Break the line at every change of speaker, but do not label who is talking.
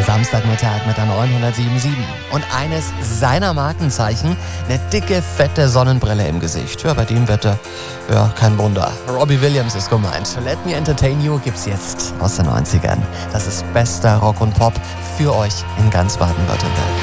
Samstagmittag mit der 907.7. Und eines seiner Markenzeichen, eine dicke, fette Sonnenbrille im Gesicht. Ja, bei dem Wetter, ja, kein Wunder. Robbie Williams ist gemeint. Let Me Entertain You gibt's jetzt aus den 90ern. Das ist bester Rock und Pop für euch in ganz Baden-Württemberg.